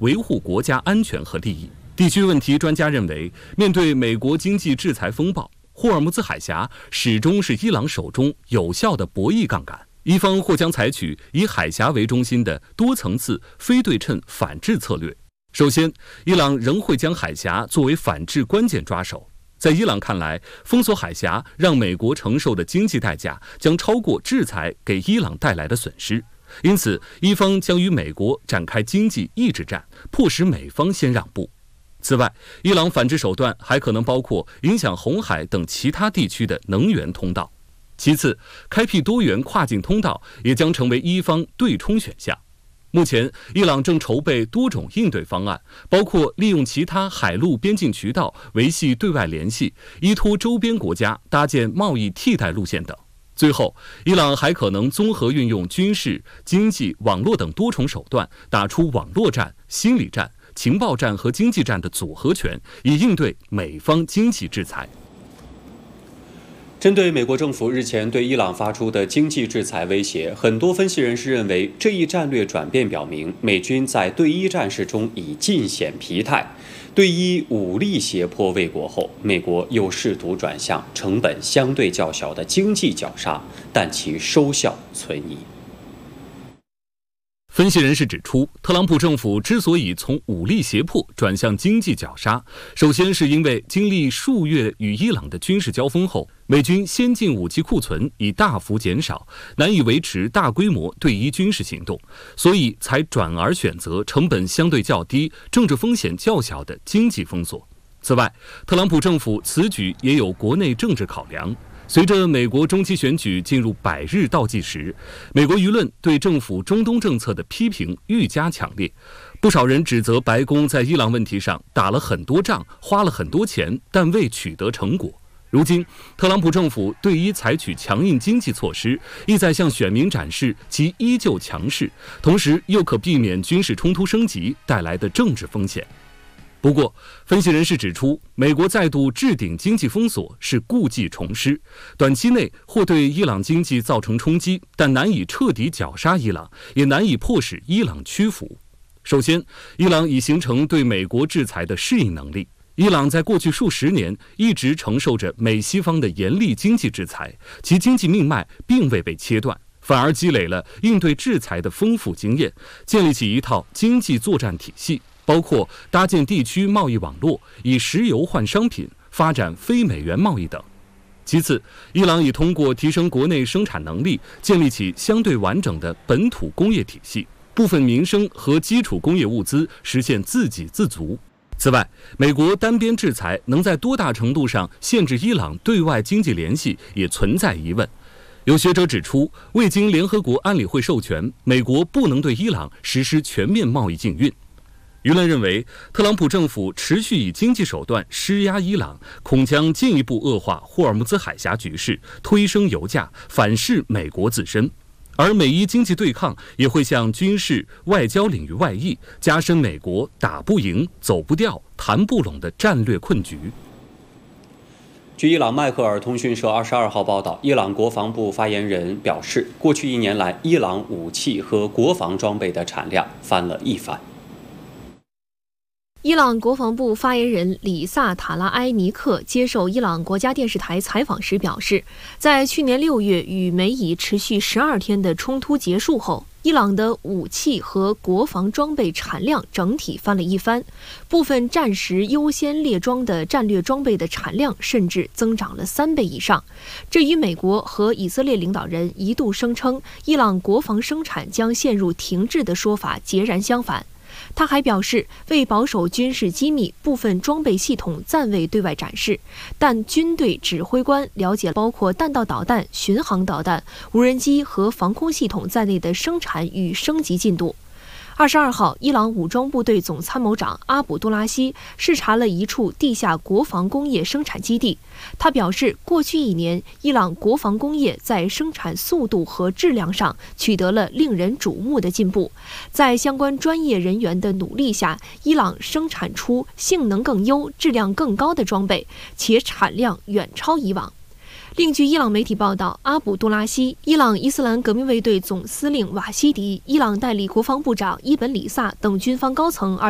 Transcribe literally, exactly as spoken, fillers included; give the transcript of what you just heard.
维护国家安全和利益。地区问题专家认为，面对美国经济制裁风暴，霍尔木兹海峡始终是伊朗手中有效的博弈杠杆。伊方或将采取以海峡为中心的多层次非对称反制策略。首先，伊朗仍会将海峡作为反制关键抓手。在伊朗看来，封锁海峡让美国承受的经济代价将超过制裁给伊朗带来的损失，因此伊方将与美国展开经济意志战，迫使美方先让步。此外，伊朗反制手段还可能包括影响红海等其他地区的能源通道。其次，开辟多元跨境通道也将成为伊方对冲选项。目前，伊朗正筹备多种应对方案，包括利用其他海陆边境渠道维系对外联系，依托周边国家搭建贸易替代路线等。最后，伊朗还可能综合运用军事、经济、网络等多重手段，打出网络战、心理战、情报战和经济战的组合拳，以应对美方经济制裁。 针对美国政府日前对伊朗发出的经济制裁威胁，很多分析人士认为，这一战略转变表明，美军在对伊战事中已尽显疲态。对伊武力胁迫卫国后，美国又试图转向成本相对较小的经济绞杀，但其收效存疑。 分析人士指出，特朗普政府之所以从武力胁迫转向经济绞杀，首先是因为经历数月与伊朗的军事交锋后，美军先进武器库存已大幅减少，难以维持大规模对伊军事行动，所以才转而选择成本相对较低、政治风险较小的经济封锁。此外，特朗普政府此举也有国内政治考量。随着美国中期选举进入百日倒计时，美国舆论对政府中东政策的批评愈加强烈。不少人指责白宫在伊朗问题上打了很多仗，花了很多钱，但未取得成果。如今，特朗普政府对伊采取强硬经济措施，意在向选民展示其依旧强势，同时又可避免军事冲突升级带来的政治风险。不过，分析人士指出，美国再度置顶经济封锁是故技重施，短期内或对伊朗经济造成冲击，但难以彻底绞杀伊朗，也难以迫使伊朗屈服。首先，伊朗已形成对美国制裁的适应能力。伊朗在过去数十年一直承受着美西方的严厉经济制裁，其经济命脉并未被切断，反而积累了应对制裁的丰富经验，建立起一套经济作战体系，包括搭建地区贸易网络，以石油换商品，发展非美元贸易等。其次，伊朗已通过提升国内生产能力，建立起相对完整的本土工业体系，部分民生和基础工业物资实现自给自足。此外，美国单边制裁能在多大程度上限制伊朗对外经济联系，也存在疑问。有学者指出，未经联合国安理会授权，美国不能对伊朗实施全面贸易禁运。舆论认为，特朗普政府持续以经济手段施压伊朗，恐将进一步恶化霍尔木兹海峡局势，推升油价，反噬美国自身。而美伊经济对抗也会向军事、外交领域外溢，加深美国打不赢、走不掉、谈不拢的战略困局。 据伊朗迈克尔通讯社二十二号报道，伊朗国防部发言人表示，过去一年来，伊朗武器和国防装备的产量翻了一番。 伊朗国防部发言人里萨塔拉埃尼克接受伊朗国家电视台采访时表示，在去年六月与美以持续十二天的冲突结束后，伊朗的武器和国防装备产量整体翻了一番，部分战时优先列装的战略装备的产量甚至增长了三倍以上。这与美国和以色列领导人一度声称伊朗国防生产将陷入停滞的说法截然相反。他还表示，为保守军事机密，部分装备系统暂未对外展示，但军队指挥官了解包括弹道导弹、巡航导弹、无人机和防空系统在内的生产与升级进度。二十二号，伊朗武装部队总参谋长阿卜杜拉希视察了一处地下国防工业生产基地。他表示，过去一年，伊朗国防工业在生产速度和质量上取得了令人瞩目的进步。在相关专业人员的努力下，伊朗生产出性能更优、质量更高的装备，且产量远超以往。另据伊朗媒体报道，阿卜杜拉希、伊朗伊斯兰革命卫队总司令瓦希迪、伊朗代理国防部长伊本里萨等军方高层